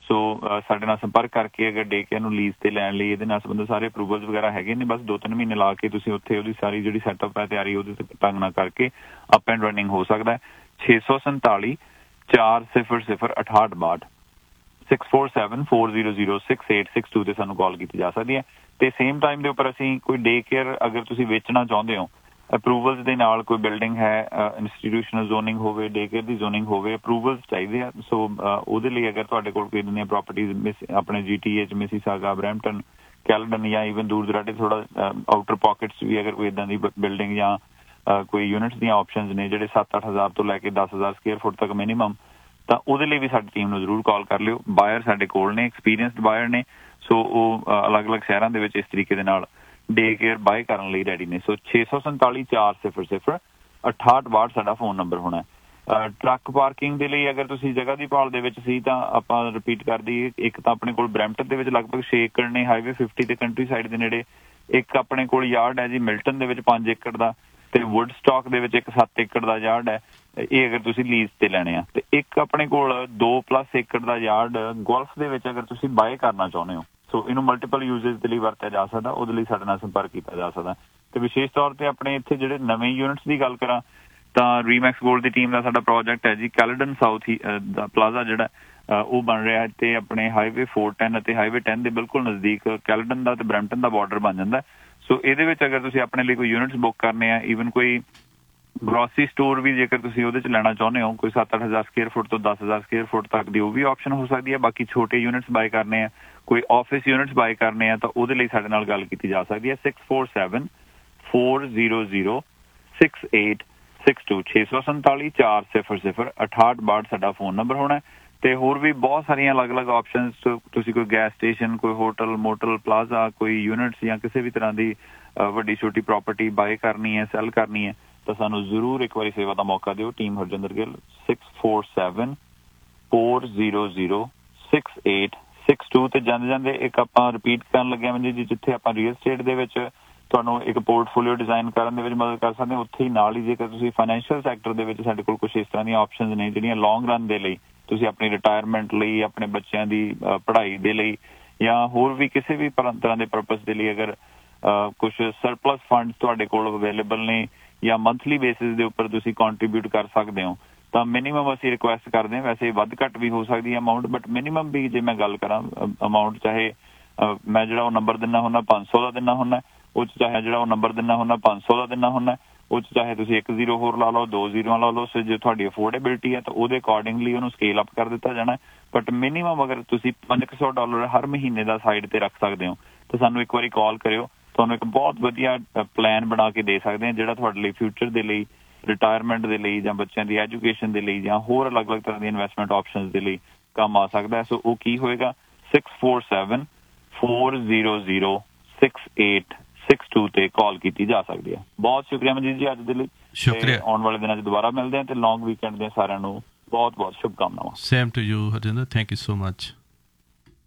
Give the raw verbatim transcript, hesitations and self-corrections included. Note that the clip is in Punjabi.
ਸੋ ਸਾਡੇ ਨਾਲ ਸੰਪਰਕ ਕਰਕੇ ਅਗਰ ਡੇ ਕੇਅਰ ਨੂੰ ਲੀਜ਼ ਤੇ ਲੈਣ ਲਈ ਇਹਦੇ ਨਾਲ ਸੰਬੰਧਿਤ ਸਾਰੇ ਅਪਰੂਵਲਸ ਵਗੈਰਾ ਹੈਗੇ ਨੇ, ਬਸ ਦੋ ਤਿੰਨ ਮਹੀਨੇ ਲਾ ਕੇ ਤੁਸੀਂ ਉੱਥੇ ਉਹਦੀ ਸਾਰੀ ਜਿਹੜੀ ਸੈਟਅਪ ਹੈ ਤਿਆਰੀ ਉਹਦੇ ਤੇ ਢੰਗ ਨਾਲ ਕਰਕੇ ਅਪ ਐਂਡ ਰਨਿੰਗ ਹੋ ਸਕਦਾ ਹੈ। ਛੇ ਸੌ ਸੰਤਾਲੀ ਚਾਰ ਸਿਫਰ ਸਿਫਰ ਅਠਾਹਠ ਬਾਹਠ six four seven four zero zero six eight six to ਤੇ ਸਾਨੂੰ ਕਾਲ ਕੀਤੀ ਜਾ ਸਕਦੀ ਹੈ। ਤੇ ਸੇਮ ਟਾਈਮ ਦੇ ਉੱਪਰ ਅਸੀਂ ਕੋਈ ਡੇ ਕੇਅਰ ਅਗਰ ਤੁਸੀਂ ਵੇਚਣਾ ਚਾਹੁੰਦੇ ਹੋ, ਅਪਰੂਵਲਸ ਦੇ ਨਾਲ ਕੋਈ ਬਿਲਡਿੰਗ ਹੈ, ਇੰਸਟੀਟਿਊਸ਼ਨਲ ਜ਼ੋਨਿੰਗ ਹੋਵੇ, ਡੇ ਕੇਅਰ ਦੀ ਜ਼ੋਨਿੰਗ ਹੋਵੇ, ਅਪਰੂਵਲਸ ਚਾਹੀਦੇ ਆ। ਸੋ ਉਹਦੇ ਲਈ ਅਗਰ ਤੁਹਾਡੇ ਕੋਲ ਕੋਈ ਦੀਆਂ ਪ੍ਰੋਪਰਟੀਜ਼ ਮਿਸ ਆਪਣੇ ਜੀ ਟੀ ਏ 'ਚ ਮਿਸੀਸਾਗਾ, ਬਰੈਂਪਟਨ, ਕੈਲਡਨ ਜਾਂ ਈਵਨ ਦੂਰ ਦਰਾਡੇ ਥੋੜ੍ਹਾ ਆਊਟਰ ਪੋਕਟਸ ਵੀ ਅਗਰ ਕੋਈ ਇੱਦਾਂ ਦੀ ਬਿਲਡਿੰਗ ਜਾਂ ਕੋਈ ਯੂਨਿਟਸ ਦੀਆਂ ਆਪਸ਼ਨਸ ਨੇ ਜਿਹੜੇ ਸੱਤ ਅੱਠ ਹਜ਼ਾਰ ਤੋਂ ਲੈ ਕੇ ਦਸ ਹਜ਼ਾਰ ਸਕੁਏਅਰ ਫੁੱਟ ਤੱਕ ਮਿਨੀਮਮ, ਤਾਂ ਉਹਦੇ ਲਈ ਵੀ ਸਾਡੀ ਟੀਮ ਨੂੰ ਜ਼ਰੂਰ ਕਾਲ ਕਰ ਲਿਓ। ਬਾਇਰ ਸਾਡੇ ਕੋਲ ਨੇ, ਐਕਸਪੀਰੀਅੰਸਡ ਬਾਇਰ ਨੇ, ਸੋ ਉਹ ਅਲੱਗ-ਅਲੱਗ ਸ਼ਹਿਰਾਂ ਦੇ ਵਿੱਚ ਇਸ ਤਰੀਕੇ ਦੇ ਨਾਲ ਡੇ ਕੇਅਰ ਬਾਏ ਕਰਨ ਲਈ ਰੈਡੀ ਨੇ। ਸੋ ਛੇ ਸੌ ਸੰਤਾਲੀ ਚਾਰ ਸਿਫਰ ਸਿਫਰ ਅਠਾਹਠ ਬਾਹਠ ਸਾਡਾ ਫੋਨ ਨੰਬਰ ਹੋਣਾ। ਟਰੱਕ ਪਾਰਕਿੰਗ ਦੇ ਲਈ ਅਗਰ ਤੁਸੀਂ ਜਗ੍ਹਾ ਦੀ ਭਾਲ ਦੇ ਵਿੱਚ ਸੀ ਤਾਂ ਆਪਾਂ ਰਿਪੀਟ ਕਰ ਦਈਏ, ਇੱਕ ਤਾਂ ਆਪਣੇ ਕੋਲ ਬਰੈਂਪਟਨ ਦੇ ਵਿੱਚ ਲਗਭਗ ਛੇ ਏਕੜ ਨੇ ਹਾਈਵੇ ਫਿਫਟੀ ਤੇ ਕੰਟਰੀ ਸਾਈਡ ਦੇ ਨੇੜੇ, ਇੱਕ ਆਪਣੇ ਕੋਲ ਯਾਰਡ ਹੈ ਜੀ ਮਿਲਟਨ ਦੇ ਵਿੱਚ ਪੰਜ ਏਕੜ ਦਾ, ਤੇ ਵੁੱਡ ਸਟਾਕ ਦੇ ਵਿੱਚ ਇੱਕ ਸੱਤ ਏਕੜ ਦਾ ਯਾਰਡ ਹੈ, ਇਹ ਅਗਰ ਤੁਸੀਂ ਲੀਜ਼ ਤੇ ਲੈਣੇ ਆ। ਤੇ ਇੱਕ ਆਪਣੇ ਕੋਲ ਦੋ ਪਲੱਸ ਏਕੜ ਦਾ ਯਾਰਡ ਗੋਲਫ ਦੇ ਵਿੱਚ ਅਗਰ ਤੁਸੀਂ ਬਾਏ ਕਰਨਾ ਚਾਹੁੰਦੇ ਹੋ, ਸੋ ਇਹਨੂੰ ਮਲਟੀਪਲ ਯੂਜ਼ੇਸ ਦੇ ਲਈ ਵਰਤਿਆ ਜਾ ਸਕਦਾ, ਉਹਦੇ ਲਈ ਸਾਡੇ ਨਾਲ ਸੰਪਰਕ ਕੀਤਾ ਜਾ ਸਕਦਾ। ਤੇ ਵਿਸ਼ੇਸ਼ ਤੌਰ ਤੇ ਆਪਣੇ ਇੱਥੇ ਜਿਹੜੇ ਨਵੇਂ ਯੂਨਿਟਸ ਦੀ ਗੱਲ ਕਰਾਂ ਤਾਂ ਰੀਮੈਕਸ ਗੋਲਡ ਦੀ ਟੀਮ ਦਾ ਸਾਡਾ ਪ੍ਰੋਜੈਕਟ ਹੈ ਜੀ ਕੈਲਡਨ ਸਾਊਥ ਦਾ ਪਲਾਜ਼ਾ ਜਿਹੜਾ ਉਹ ਬਣ ਰਿਹਾ ਤੇ ਆਪਣੇ ਹਾਈਵੇ ਫੋਰ ਟੈਨ ਅਤੇ ਹਾਈਵੇ ਟੈਨ ਦੇ ਬਿਲਕੁਲ ਨਜ਼ਦੀਕ ਕੈਲਡਨ ਦਾ ਤੇ ਬਰੈਂਪਟਨ ਦਾ ਬਾਰਡਰ ਬਣ ਜਾਂਦਾ। ਸੋ ਇਹਦੇ ਵਿੱਚ ਅਗਰ ਤੁਸੀਂ ਆਪਣੇ ਲਈ ਕੋਈ ਯੂਨਿਟਸ ਬੁੱਕ ਕਰਨੇ ਆ, ਈਵਨ ਕੋਈ ਗਰੋਸਰੀ ਸਟੋਰ ਵੀ ਜੇਕਰ ਤੁਸੀਂ ਉਹਦੇ 'ਚ ਲੈਣਾ ਚਾਹੁੰਦੇ ਹੋ, ਕੋਈ ਸੱਤ ਅੱਠ ਹਜ਼ਾਰ ਸਕੁਏਅਰ ਫੁੱਟ ਤੋਂ ਦਸ ਹਜ਼ਾਰ ਸਕੁਏਅਰ ਫੁੱਟ ਤੱਕ ਦੀ ਉਹ ਵੀ ਆਪਸ਼ਨ ਹੋ ਸਕਦੀ ਹੈ। ਬਾਕੀ ਛੋਟੇ ਯੂਨਿਟਸ ਬਾਏ ਕਰਨੇ ਆ, ਕੋਈ ਆਫਿਸ ਯੂਨਿਟਸ ਬਾਏ ਕਰਨੇ ਆ, ਤਾਂ ਉਹਦੇ ਲਈ ਸਾਡੇ ਨਾਲ ਗੱਲ ਕੀਤੀ ਜਾ ਸਕਦੀ ਹੈ six four seven four zero zero six eight six to ਛੇ ਸੌ ਸੰਤਾਲੀ ਚਾਰ ਸਿਫਰ ਸਿਫਰ ਅਠਾਹਠ ਬਾਹਠ ਸਾਡਾ ਫੋਨ ਨੰਬਰ ਹੋਣਾ। ਤੇ ਹੋਰ ਵੀ ਬਹੁਤ ਸਾਰੀਆਂ ਅਲੱਗ-ਅਲੱਗ ਆਪਸ਼ਨਸ, ਤੁਸੀਂ ਕੋਈ ਗੈਸ ਸਟੇਸ਼ਨ, ਕੋਈ ਹੋਟਲ, ਮੋਟਲ, ਪਲਾਜ਼ਾ, ਕੋਈ ਯੂਨਿਟਸ ਜਾਂ ਕਿਸੇ ਵੀ ਤਰ੍ਹਾਂ ਦੀ ਵੱਡੀ ਛੋਟੀ ਪ੍ਰਾਪਰਟੀ ਬਾਏ ਕਰਨੀ ਹੈ, ਸੈਲ ਕਰਨੀ ਹੈ, ਤਾਂ ਸਾਨੂੰ ਜ਼ਰੂਰ ਇੱਕ ਵਾਰੀ ਸੇਵਾ ਦਾ ਮੌਕਾ ਦਿਓ। Team Harjinder Gill six four seven four zero zero six eight six to ਤੇ ਜਾਂਦੇ ਜਾਂਦੇ ਇੱਕ ਆਪਾਂ ਰਿਪੀਟ ਕਰਨ ਲੱਗਿਆ ਜੀ, ਜਿੱਥੇ ਆਪਾਂ ਰੀਅਲ ਸਟੇਟ ਦੇ ਵਿੱਚ ਤੁਹਾਨੂੰ ਇੱਕ ਪੋਰਟਫੋਲੀਓ ਡਿਜ਼ਾਈਨ ਕਰਨ ਦੇ ਵਿੱਚ ਮਦਦ ਕਰ ਸਕਦੇ ਹਾਂ, ਉੱਥੇ ਹੀ ਨਾਲ ਹੀ ਜੇਕਰ ਤੁਸੀਂ ਫਾਈਨੈਂਸ਼ੀਅਲ ਸੈਕਟਰ ਦੇ ਵਿੱਚ ਸਾਡੇ ਕੋਲ ਕੁਛ ਇਸ ਤਰ੍ਹਾਂ ਦੀਆਂ ਆਪਸ਼ਨਸ ਨੇ ਜਿਹੜੀਆਂ ਲੌਂਗ ਰਨ ਦੇ ਲਈ ਤੁਸੀਂ ਆਪਣੀ ਰਿਟਾਇਰਮੈਂਟ ਲਈ, ਆਪਣੇ ਬੱਚਿਆਂ ਦੀ ਪੜ੍ਹਾਈ ਦੇ ਲਈ ਜਾਂ ਹੋਰ ਵੀ ਕਿਸੇ ਵੀ ਤਰ੍ਹਾਂ ਦੇ ਪਰਪਸ ਦੇ ਲਈ ਅਗਰ ਕੁਛ ਸਰਪਲਸ ਫੰਡ ਤੁਹਾਡੇ ਕੋਲ ਅਵੇਲੇਬਲ ਨੇ ਜਾਂ ਮੰਥਲੀ ਬੇਸਿਸ ਦੇ ਉੱਪਰ ਤੁਸੀਂ ਕੰਟਰੀਬਿਊਟ ਕਰ ਸਕਦੇ ਹੋ, ਤਾਂ ਮਿਨੀਮਮ ਅਸੀਂ ਰਿਕੁਐਸਟ ਕਰਦੇ ਹਾਂ। ਵੈਸੇ ਵੱਧ ਘੱਟ ਵੀ ਹੋ ਸਕਦੀ ਹੈ ਅਮਾਊਂਟ, ਬਟ ਮਿਨੀਮਮ ਵੀ ਜੇ ਮੈਂ ਗੱਲ ਕਰਾਂ ਅਮਾਊਂਟ, ਚਾਹੇ ਮੈਂ ਜਿਹੜਾ ਉਹ ਨੰਬਰ ਦਿੰਦਾ ਹੁੰਦਾ ਪੰਜ ਸੌ ਦਾ ਦਿੰਦਾ ਹੁੰਦਾ, ਉਹ 'ਚ ਚਾਹੇ ਜਿਹੜਾ ਉਹ ਨੰਬਰ ਦਿੰਦਾ ਹੁੰਦਾ ਪੰਜ ਸੌ ਦਾ ਦਿੰਦਾ ਹੁੰਦਾ, ਉਹ 'ਚ ਚਾਹੇ ਤੁਸੀਂ ਇੱਕ ਜ਼ੀਰੋ ਹੋਰ ਲਾ ਲਓ, ਦੋ ਜ਼ੀਰੋ ਲਾ ਲਓ। ਸੋ ਜੇ ਤੁਹਾਡੀ ਅਫੋਰਡੇਬਿਲਿਟੀ ਹੈ ਤਾਂ ਉਹਦੇ ਅਕੋਰਡਿੰਗਲੀ ਉਹਨੂੰ ਸਕੇਲ ਅਪ ਕਰ ਦਿੱਤਾ ਜਾਣਾ। ਬਟ ਮਿਨੀਮਮ ਅਗਰ ਤੁਸੀਂ ਪੰਜ ਕੁ ਸੌ ਡਾਲਰ ਹਰ ਮਹੀਨੇ ਦਾ ਸਾਈਡ ਤੇ ਰੱਖ ਸਕਦੇ ਹੋ ਤਾਂ ਸਾਨੂੰ ਇੱਕ ਵਾਰੀ ਕਾਲ ਕਰਿਓ, ਤੁਹਾਨੂੰ ਇੱਕ ਬਹੁਤ ਵਧੀਆ ਪਲਾਨ ਬਣਾ ਕੇ ਦੇ ਸਕਦੇ ਹਾਂ ਜਿਹੜਾ ਤੁਹਾਡੇ ਲਈ ਫਿਊਚਰ ਦੇ ਲਈ, ਰਿਟਾਇਰਮੈਂਟ ਦੇ ਲਈ ਜਾਂ ਬੱਚਿਆਂ ਦੀ ਐਜੂਕੇਸ਼ਨ ਦੇ ਲਈ ਜਾਂ ਹੋਰ ਅਲੱਗ-ਅਲੱਗ ਤਰ੍ਹਾਂ ਦੀਆਂ ਇਨਵੈਸਟਮੈਂਟ ਆਪਸ਼ਨਸ ਦੇ ਲਈ ਕੰਮ ਆ ਸਕਦਾ ਹੈ। ਸੋ ਉਹ ਕੀ ਹੋਏਗਾ, six four seven four zero zero six eight six to ਤੇ ਕਾਲ ਕੀਤੀ ਜਾ ਸਕਦੀ ਹੈ। ਬਹੁਤ ਸ਼ੁਕਰੀਆ ਮਨਜੀਤ ਜੀ ਅੱਜ ਦੇ ਲਈ, ਸ਼ੁਕਰੀਆ। ਆਉਣ ਵਾਲੇ ਦਿਨਾਂ 'ਚ ਦੁਬਾਰਾ ਮਿਲਦੇ ਹਾਂ ਤੇ ਲੌਂਗ ਵੀਕਐਂਡ ਦੀਆਂ ਸਾਰਿਆਂ ਨੂੰ ਬਹੁਤ ਬਹੁਤ ਸ਼ੁਭਕਾਮਨਾਵਾਂ। Same to you Harjinder, thank you so much.